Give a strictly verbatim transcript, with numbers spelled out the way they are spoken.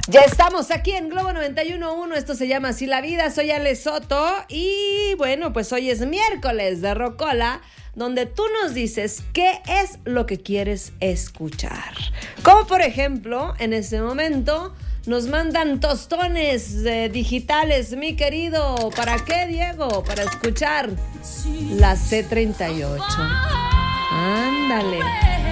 Ya estamos aquí en Globo noventa y uno punto uno, esto se llama Así la Vida, soy Ale Soto y bueno, pues hoy es miércoles de Rocola, donde tú nos dices qué es lo que quieres escuchar. Como por ejemplo, en este momento nos mandan tostones eh, digitales, mi querido. ¿Para qué, Diego? Para escuchar la C treinta y ocho. Ándale.